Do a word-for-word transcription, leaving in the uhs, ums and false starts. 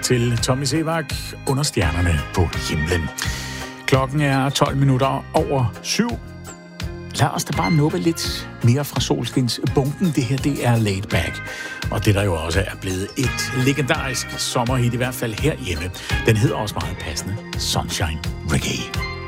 til Tommy Sevak under stjernerne på himlen. Klokken er tolv minutter over syv. Lad os da bare nuppe lidt mere fra solskinsbunken. Det her, det er Laid Back. Og det der jo også er blevet et legendarisk sommerhit, i hvert fald herhjemme. Den hedder også meget passende Sunshine Reggae.